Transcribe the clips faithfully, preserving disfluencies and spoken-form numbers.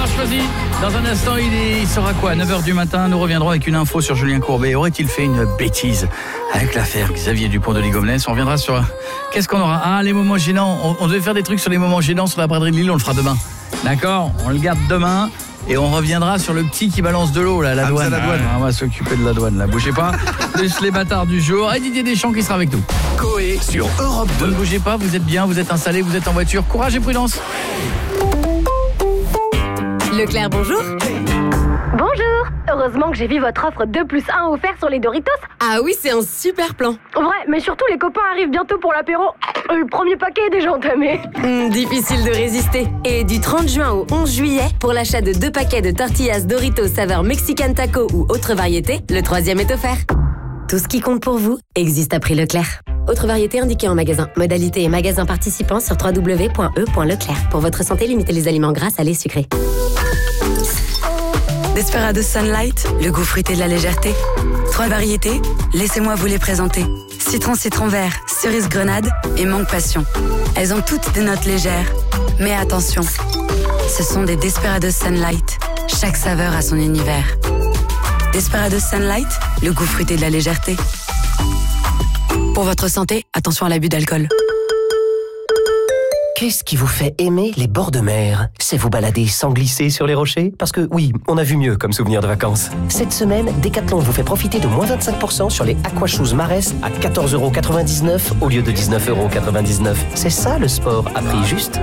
d'avoir choisi. Dans un instant, il, est, il sera quoi, neuf heures du matin, nous reviendrons avec une info sur Julien Courbet. Aurait-il fait une bêtise avec l'affaire Xavier Dupont de Ligonnès? On reviendra sur... Qu'est-ce qu'on aura? Ah, les moments gênants. On, on devait faire des trucs sur les moments gênants sur la braderie de Lille, on le fera demain. D'accord? On le garde demain. Et on reviendra sur le petit qui balance de l'eau, là, la douane. La douane. Ah, on va s'occuper de la douane, là. Bougez pas. Plus les bâtards du jour. Et Didier Deschamps qui sera avec nous. Coé sur Europe deux. Vous ne bougez pas, vous êtes bien, vous êtes installés, vous êtes en voiture. Courage et prudence. Leclerc, bonjour. Bonjour. Heureusement que j'ai vu votre offre deux plus un offert sur les Doritos. Ah oui, c'est un super plan. Vrai, mais surtout les copains arrivent bientôt pour l'apéro. Le premier paquet est déjà entamé. Mmh, difficile de résister. Et du trente juin au onze juillet, pour l'achat de deux paquets de tortillas Doritos saveur Mexican Taco ou autre variété, le troisième est offert. Tout ce qui compte pour vous existe à prix Leclerc. Autre variété indiquée en magasin. Modalité et magasin participants sur w w w point e point leclerc. Pour votre santé, limitez les aliments gras, salés, sucrés. Desperados Sunlight, le goût fruité de la légèreté. Trois variétés, laissez-moi vous les présenter. Citron citron vert, cerise grenade et mangue passion. Elles ont toutes des notes légères. Mais attention, ce sont des Desperados Sunlight. Chaque saveur a son univers. Desperados Sunlight, le goût fruité de la légèreté. Pour votre santé, attention à l'abus d'alcool. Qu'est-ce qui vous fait aimer les bords de mer? C'est vous balader sans glisser sur les rochers? Parce que oui, on a vu mieux comme souvenir de vacances. Cette semaine, Decathlon vous fait profiter de moins vingt-cinq pour cent sur les Aquashoes Marès à quatorze euros quatre-vingt-dix-neuf au lieu de dix-neuf euros quatre-vingt-dix-neuf. C'est ça le sport à prix juste.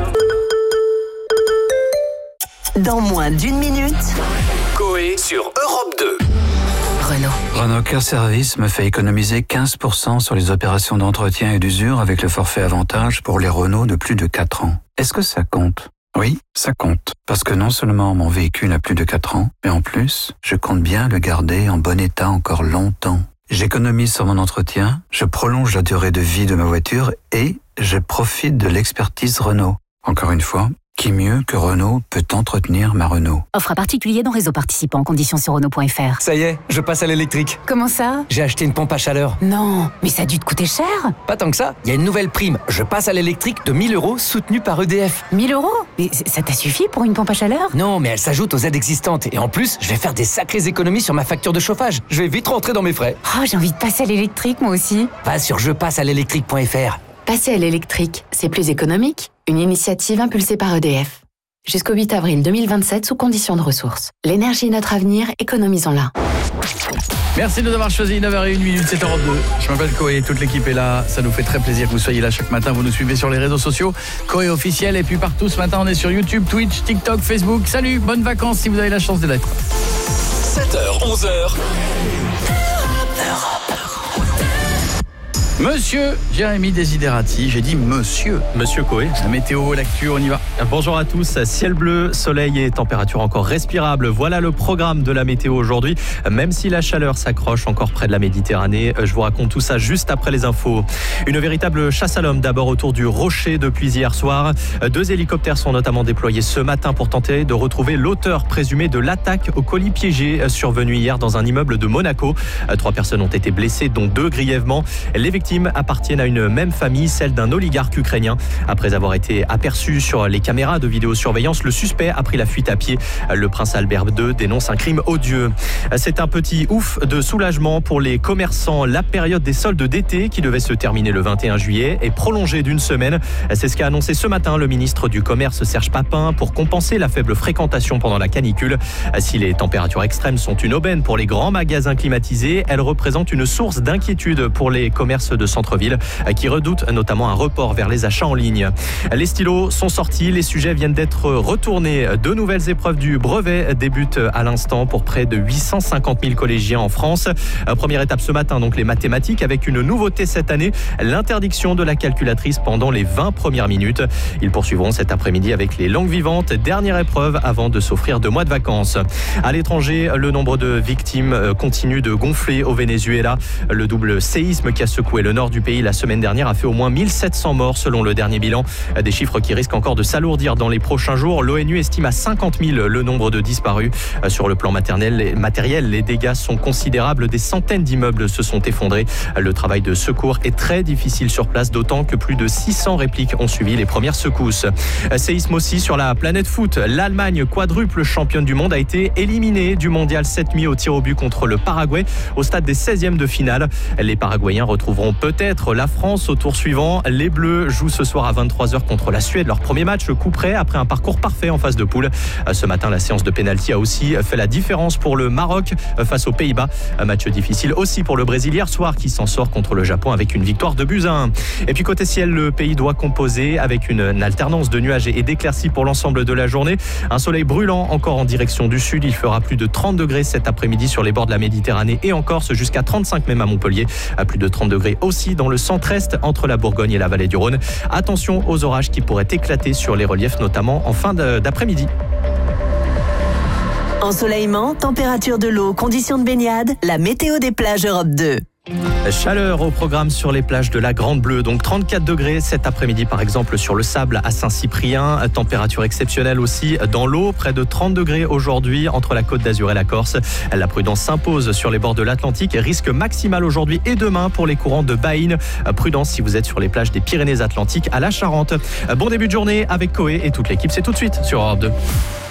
Dans moins d'une minute, Coé sur Europe deux. Renault. Renault Care Service me fait économiser quinze pour cent sur les opérations d'entretien et d'usure avec le forfait avantage pour les Renault de plus de quatre ans. Est-ce que ça compte? Oui, ça compte. Parce que non seulement mon véhicule a plus de quatre ans, mais en plus, je compte bien le garder en bon état encore longtemps. J'économise sur mon entretien, je prolonge la durée de vie de ma voiture et je profite de l'expertise Renault. Encore une fois, qui mieux que Renault peut entretenir ma Renault? Offre à particulier dans réseau participant. Conditions sur Renault point F R. Ça y est, je passe à l'électrique. Comment ça? J'ai acheté une pompe à chaleur. Non, mais ça a dû te coûter cher. Pas tant que ça. Il y a une nouvelle prime. Je passe à l'électrique de mille euros soutenue par E D F. mille euros? Mais ça t'a suffi pour une pompe à chaleur? Non, mais elle s'ajoute aux aides existantes. Et en plus, je vais faire des sacrées économies sur ma facture de chauffage. Je vais vite rentrer dans mes frais. Oh, j'ai envie de passer à l'électrique, moi aussi. Va sur je passe à l'électrique point F R. Passer à l'électrique, c'est plus économique. Une initiative impulsée par E D F. Jusqu'au huit avril deux mille vingt-sept, sous conditions de ressources. L'énergie est notre avenir, économisons-la. Merci de nous avoir choisi neuf heures zéro un, c'est Europe deux. Je m'appelle Coé, toute l'équipe est là. Ça nous fait très plaisir que vous soyez là chaque matin. Vous nous suivez sur les réseaux sociaux, Coé officiel. Et puis partout, ce matin, on est sur YouTube, Twitch, TikTok, Facebook. Salut, bonnes vacances si vous avez la chance de l'être. sept heures, onze heures. Monsieur Jérémy Desiderati, j'ai dit monsieur. Monsieur Coé. La météo, l'actu, on y va. Bonjour à tous, ciel bleu, soleil et température encore respirable. Voilà le programme de la météo aujourd'hui. Même si la chaleur s'accroche encore près de la Méditerranée, je vous raconte tout ça juste après les infos. Une véritable chasse à l'homme d'abord autour du Rocher depuis hier soir. Deux hélicoptères sont notamment déployés ce matin pour tenter de retrouver l'auteur présumé de l'attaque au colis piégé survenue hier dans un immeuble de Monaco. Trois personnes ont été blessées, dont deux grièvement. Les victimes appartiennent à une même famille, celle d'un oligarque ukrainien. Après avoir été aperçu sur les caméras de vidéosurveillance, le suspect a pris la fuite à pied. Le prince Albert deux dénonce un crime odieux. C'est un petit ouf de soulagement pour les commerçants. La période des soldes d'été, qui devait se terminer le vingt et un juillet, est prolongée d'une semaine. C'est ce qu'a annoncé ce matin le ministre du Commerce Serge Papin pour compenser la faible fréquentation pendant la canicule. Si les températures extrêmes sont une aubaine pour les grands magasins climatisés, elles représentent une source d'inquiétude pour les commerces de centre-ville qui redoutent notamment un report vers les achats en ligne. Les stylos sont sortis, les sujets viennent d'être retournés. Deux nouvelles épreuves du brevet débutent à l'instant pour près de huit cent cinquante mille collégiens en France. Première étape ce matin, donc les mathématiques, avec une nouveauté cette année, l'interdiction de la calculatrice pendant les vingt premières minutes. Ils poursuivront cet après-midi avec les langues vivantes, dernière épreuve avant de s'offrir deux mois de vacances. À l'étranger, le nombre de victimes continue de gonfler au Venezuela. Le double séisme qui a secoué secoué le nord du pays la semaine dernière a fait au moins mille sept cents morts selon le dernier bilan. Des chiffres qui risquent encore de s'alourdir dans les prochains jours. L'ONU estime à cinquante mille le nombre de disparus. Sur le plan matériel, matériel, les dégâts sont considérables. Des centaines d'immeubles se sont effondrés. Le travail de secours est très difficile sur place, d'autant que plus de six cents répliques ont suivi les premières secousses. Séisme aussi sur la planète foot. L'Allemagne, quadruple championne du monde, a été éliminée du mondial cette nuit au tir au but contre le Paraguay au stade des seizièmes de finale. Les Paraguayens retrouveront peut-être la France au tour suivant. Les Bleus jouent ce soir à vingt-trois heures contre la Suède. Leur premier match coup près après un parcours parfait en phase de poule. Ce matin, la séance de pénalty a aussi fait la différence pour le Maroc face aux Pays-Bas. Un match difficile aussi pour le Brésil hier soir qui s'en sort contre le Japon avec une victoire de buts à un. Et puis côté ciel, le pays doit composer avec une, une alternance de nuages et d'éclaircies pour l'ensemble de la journée. Un soleil brûlant encore en direction du sud. Il fera plus de trente degrés cet après-midi sur les bords de la Méditerranée et en Corse, jusqu'à trente-cinq même à Montpellier. À plus de trente degrés aussi dans le centre-est entre la Bourgogne et la vallée du Rhône. Attention aux orages qui pourraient éclater sur les reliefs, notamment en fin d'après-midi. Ensoleillement, température de l'eau, conditions de baignade, la météo des plages Europe deux. Chaleur au programme sur les plages de la Grande Bleue, donc trente-quatre degrés cet après-midi par exemple sur le sable à Saint-Cyprien, température exceptionnelle aussi dans l'eau, près de trente degrés aujourd'hui entre la Côte d'Azur et la Corse. La prudence s'impose sur les bords de l'Atlantique, risque maximal aujourd'hui et demain pour les courants de Baïne. Prudence si vous êtes sur les plages des Pyrénées-Atlantiques à la Charente. Bon début de journée avec Coé et toute l'équipe, c'est tout de suite sur Europe deux.